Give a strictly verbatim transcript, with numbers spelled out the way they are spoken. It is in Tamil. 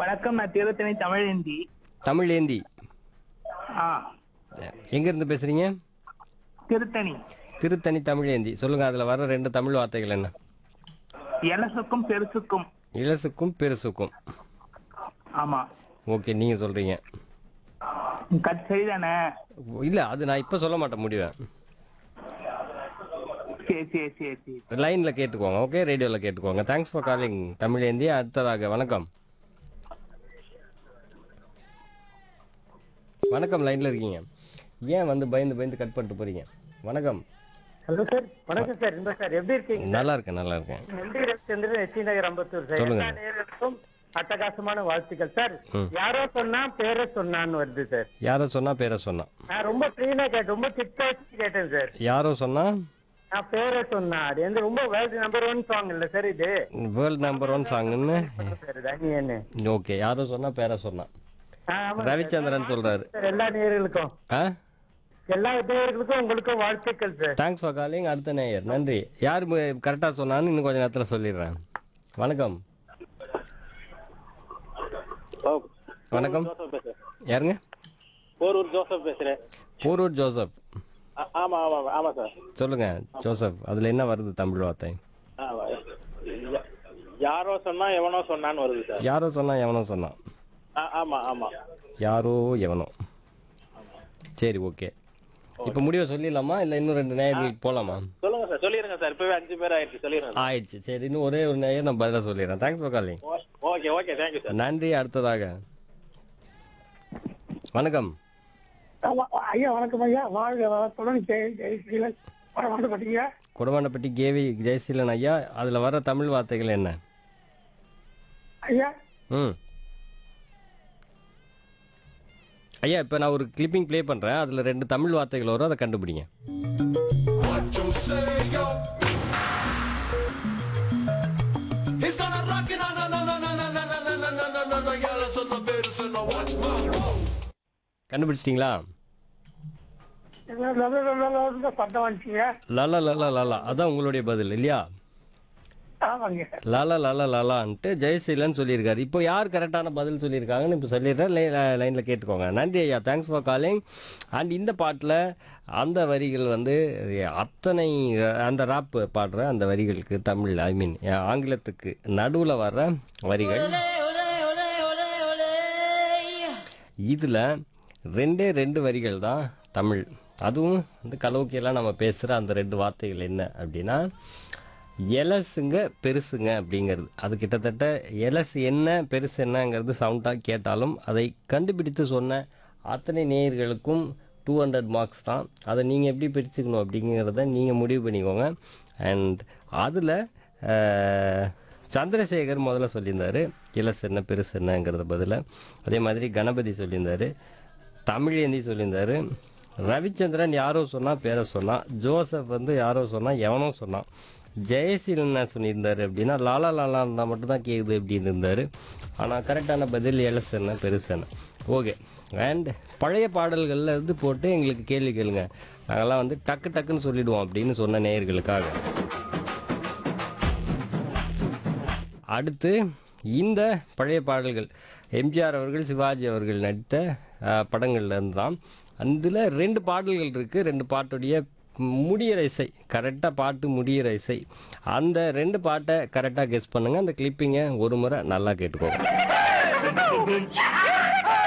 வணக்கம். நான் திருத்தணி தமிழேந்தி. தமிழேந்தி ஆ எங்க இருந்து பேசுறீங்க? திருத்தணி. திருத்தணி தமிழேந்தி. சொல்லுங்க, அதுல வர ரெண்டு தமிழ் வார்த்தைகள் என்ன? எலசுக்கும் பெருசுக்கும். இலசுக்கும் பெருசுக்கும். ஆமா. ஓகே, நீங்க சொல்றீங்க. கட் சரிதானே? இல்ல, அது நான் இப்ப சொல்ல மாட்டேன், முடிவேன். சரி சரி சரி சரி. லைன்ல கேட்டுக்கோங்க. ஓகே, ரேடியோல கேட்டுக்கோங்க. Thanks for calling Tamilendhi. அடுத்ததாக வணக்கம். வணக்கம், லைன்ல இருக்கீங்க. ஏன் வந்து பயந்து பயந்து கட் பண்ணிட்டு போறீங்க? வணக்கம். Hello sir. வணக்கம் சார். இந்த சார் எப்படி இருக்கீங்க? நல்லா இருக்கேன், நல்லா இருக்கேன். எம்பி ரவிச்சந்திரன், எச்சி நகர், அம்பத்தூர் சார். சொல்லுங்க. எல்லா நேயர்களுக்கும் அட்டகாசமான வாழ்த்துக்கள் சார். ம். யாரோ சொன்னா பேரை சொன்னான்னு வருது சார். யாரோ சொன்னா பேரை சொன்னா. நான் ரொம்ப கிளீனா கேட்டேன், ரொம்ப திட்டா வச்சு கேட்டேன் சார். யாரோ சொன்னா நான் பேரை சொன்னா அது வந்து ரொம்ப வேர்ல்டு நம்பர் ஒன் சாங் இல்ல சார் இது? World number one சாங்னு. Sir தனியன்னு. Okay, யாரோ சொன்னா பேரை சொன்னா. ஆ, ஆமா சார். ரவிச்சந்திரன் சொல்றாரு. சார் எல்லா நேயர்களுக்கும் ஆ, எல்லா நேயர்களுக்கும் உங்களுக்கும் வாழ்த்துக்கள் சார். Thanks for calling. அடுத்த நேயர். நன்றி. யார் கரெக்டா சொன்னான்னு இன்னும் கொஞ்ச நேரத்துல சொல்லிடுறேன். வணக்கம். வணக்கம். யாருங்க? போரூர் ஜோசப் பேசுறேன். போரூர் ஜோசப். ஆ- ஆமா ஆமா ஆமா சார். சொல்லுங்க ஜோசப், அதுல என்ன வருது தமிழ் வார்த்தை? ஆ, யா- யாரோ சொன்னா எவனோ சொன்னான்னு வருது சார். யாரோ சொன்னா எவனோ சொன்னான். ஆ, ஆமா ஆமா. யாரோ எவனோ. சரி, ஓகே. இப்ப முடிவை சொல்லிடலாமா இல்ல இன்னும் ரெண்டு நேயர்களுக்கு போலாமா? சொல்லுங்க சார், சொல்லிருங்க சார். இப்பவே அஞ்சு பேர் ஆயிடுச்சு, சொல்லிருங்க. ஆயிடுச்சு. சரி, இன்னும் ஒரே ஒரு நேயர் நான் பதிலா சொல்லிடுறேன். Thanks for calling. Okay okay, thank you sir. நன்றி. அடுத்ததாக வணக்கம். ஐயா வணக்கம் ஐயா. வாழ்க வளத்துடன் ஜெயசீலன் பட்டீங்க. குடமாண்டப்பட்டி கேவி ஜெயசீலன் ஐயா, அதுல வர தமிழ் வார்த்தைகள் என்ன? ஐயா ம் ஐயா, இப்ப நான் ஒரு கிளிப்பிங் ப்ளே பண்றேன். அதுல ரெண்டு தமிழ் வார்த்தைகள் வரும், அதை கண்டுபிடிங்க. கண்டுபிடிச்சிட்டீங்களா? சத்தம் வந்துச்சுங்க. லலா லலா லலா, அதான் உங்களுடைய பதில் இல்லையா? ஆமாங்க. லாலா லாலா லாலான்ட்டு ஜெயசீலன் சொல்லியிருக்காரு. இப்போ யார் கரெக்டான பதில் சொல்லியிருக்காங்கன்னு இப்போ சொல்லிடுறேன். லைனில் கேட்டுக்கோங்க. நன்றி ஐயா, தேங்க்ஸ் ஃபார் காலிங். அண்ட் இந்த பாட்டில் அந்த வரிகள் வந்து அத்தனை அந்த ராப் பாடுற அந்த வரிகளுக்கு தமிழ் ஐ மீன் ஆங்கிலத்துக்கு நடுவில் வர்ற வரிகள். இதில் ரெண்டே ரெண்டு வரிகள் தான் தமிழ். அதுவும் இந்த கலோக்கியெல்லாம் நம்ம பேசுகிற அந்த ரெண்டு வார்த்தைகள் என்ன அப்படின்னா, எலசுங்க பெருசுங்க அப்படிங்கிறது. அது கிட்டத்தட்ட எலசு என்ன பெருசு என்னங்கிறது சவுண்டாக கேட்டாலும் அதை கண்டுபிடித்து சொன்ன அத்தனை நேயர்களுக்கும் டூ ஹண்ட்ரட் மார்க்ஸ் தான். அதை நீங்கள் எப்படி பிரிச்சுக்கணும் அப்படிங்கிறத நீங்கள் முடிவு பண்ணிக்கோங்க. அண்ட் அதில் சந்திரசேகர் முதல்ல சொல்லியிருந்தார் எலசு என்ன பெருசு என்னங்கிறத பதில். அதே மாதிரி கணபதி சொல்லியிருந்தார், தமிழேந்தி சொல்லியிருந்தார், ரவிச்சந்திரன் யாரோ சொன்னால் பேரை சொன்னான், ஜோசப் வந்து யாரோ சொன்னால் எவனோ சொன்னான், ஜெயசீலன் என்ன சொல்லியிருந்தார் அப்படின்னா லாலா லாலா இருந்தால் மட்டும்தான் கேட்குது அப்படின்னு இருந்தார். ஆனால் கரெக்டான பதில் எலசு என்ன பெருசு என்ன. ஓகே. அண்ட் பழைய பாடல்களில் இருந்து போட்டு எங்களுக்கு கேள்வி கேளுங்க, நாங்கள்லாம் வந்து டக்கு டக்குன்னு சொல்லிடுவோம் அப்படின்னு சொன்ன நேயர்களுக்காக. அடுத்து இந்த பழைய பாடல்கள் எம்ஜிஆர் அவர்கள் சிவாஜி அவர்கள் நடித்த படங்கள்ல இருந்து தான். அதில் ரெண்டு பாடல்கள் இருக்குது. ரெண்டு பாட்டுடைய முடியிற இசை, கரெக்டாக பாட்டு முடியிற இசை, அந்த ரெண்டு பாட்டை கரெக்டாக கெஸ் பண்ணுங்கள். அந்த கிளிப்பிங்கை ஒரு முறை நல்லா கேட்டுக்கோங்க.